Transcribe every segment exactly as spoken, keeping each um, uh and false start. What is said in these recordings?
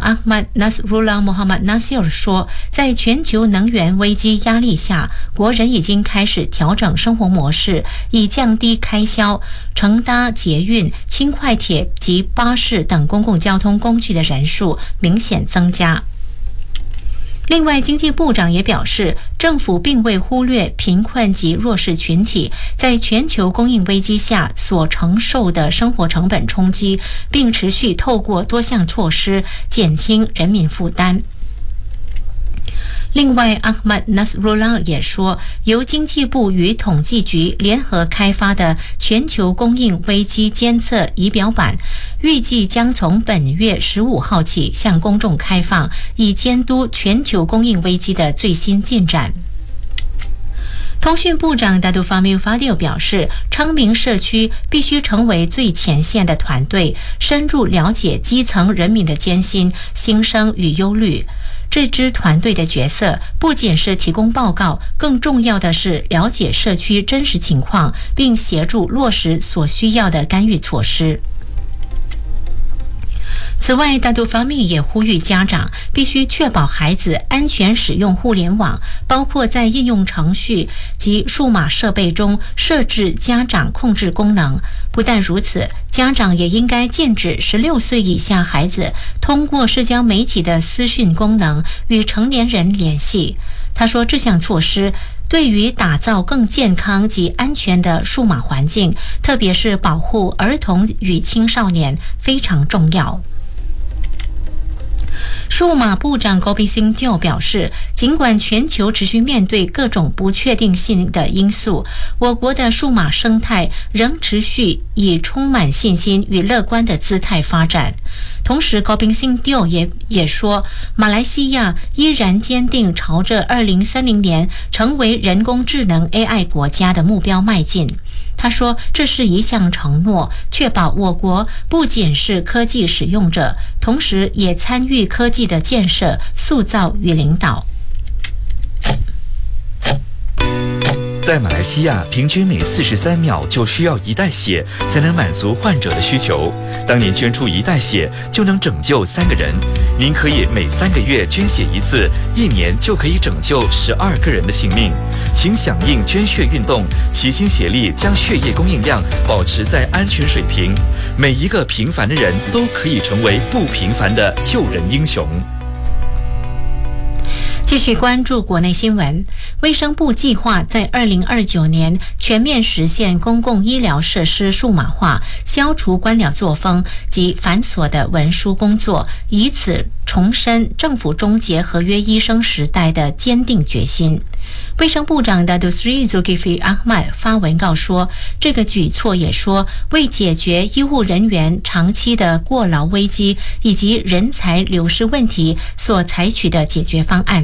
Ahmad Nasrullah Mohammad Nasir 说，在全球能源危机压力下，国人已经开始调整生活模式，以降低开销。乘搭捷运、轻快铁及巴士等公共交通工具的人数明显增加。另外，经济部长也表示，政府并未忽略贫困及弱势群体在全球供应危机下所承受的生活成本冲击，并持续透过多项措施减轻人民负担。另外 Ahmad Nasrullah 也说，由经济部与统计局联合开发的全球供应危机监测仪表板，预计将从本月十五号起向公众开放，以监督全球供应危机的最新进展。通讯部长达杜法米法迪欧表示，昌明社区必须成为最前线的团队，深入了解基层人民的艰辛、心声与忧虑。这支团队的角色不仅是提供报告，更重要的是了解社区真实情况，并协助落实所需要的干预措施。此外，达杜法米也呼吁家长必须确保孩子安全使用互联网，包括在应用程序及数码设备中设置家长控制功能。不但如此，家长也应该禁止十六岁以下孩子通过社交媒体的私讯功能与成年人联系。他说，这项措施对于打造更健康及安全的数码环境，特别是保护儿童与青少年非常重要。数码部长高比辛蒂表示，尽管全球持续面对各种不确定性的因素，我国的数码生态仍持续以充满信心与乐观的姿态发展。同时，高比辛蒂也也说，马来西亚依然坚定朝着二零三零年成为人工智能 A I 国家的目标迈进。他说，这是一项承诺，确保我国不仅是科技使用者，同时也参与科技的建设、塑造与领导。 在马来西亚，平均每四十三秒就需要一袋血才能满足患者的需求。当您捐出一袋血，就能拯救三个人。您可以每三个月捐血一次，一年就可以拯救十二个人的性命。请响应捐血运动，齐心协力将血液供应量保持在安全水平。每一个平凡的人都可以成为不平凡的救人英雄。 继续关注国内新闻，卫生部计划在二零二九年全面实现公共医疗设施数码化，消除官僚作风及繁琐的文书工作，以此重申政府终结合约医生时代的坚定决心。卫生部长的 Dusri Zulkifli Ahmad 发文告说，这个举措也说为解决医护人员长期的过劳危机以及人才流失问题所采取的解决方案。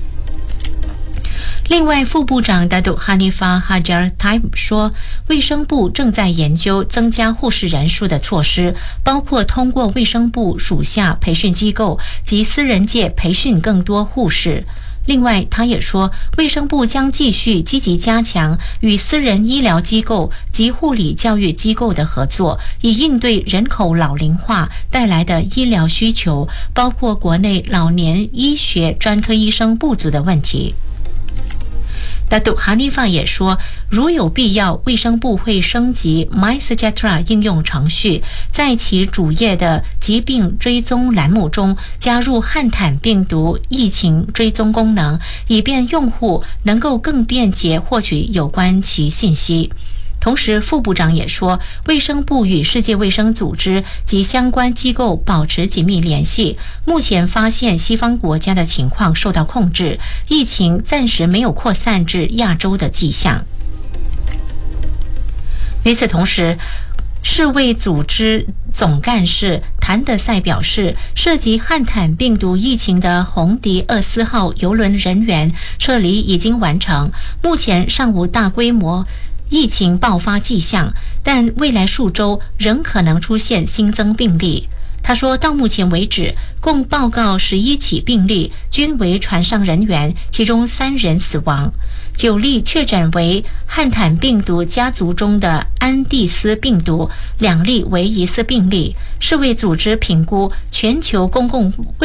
另外，副部长达杜哈尼法哈加尔泰说，卫生部正在研究增加护士人数的措施，包括通过卫生部属下培训机构及私人界培训更多护士。另外，他也说，卫生部将继续积极加强与私人医疗机构及护理教育机构的合作，以应对人口老龄化带来的医疗需求，包括国内老年医学专科医生不足的问题。达杜哈尼法也说，如有必要，卫生部会升级 MySejahtera 应用程序，在其主页的疾病追踪栏目中加入汉坦病毒疫情追踪功能，以便用户能够更便捷获取有关其信息。同时，副部长也说，卫生部与世界卫生组织及相关机构保持紧密联系。目前发现西方国家的情况受到控制，疫情暂时没有扩散至亚洲的迹象。与此同时，世卫组织总干事谭德赛表示，涉及汉坦病毒疫情的红迪厄斯号邮轮人员撤离已经完成，目前尚无大规模疫情爆发迹象，但未来数周仍可能出现新增病例。他说，到目前为止，共报告十一起病例，均为船上人员，其中三人死亡，九例确诊为汉坦病毒家族中的安地斯病毒，两例为疑似病例。世卫组织评估全球公共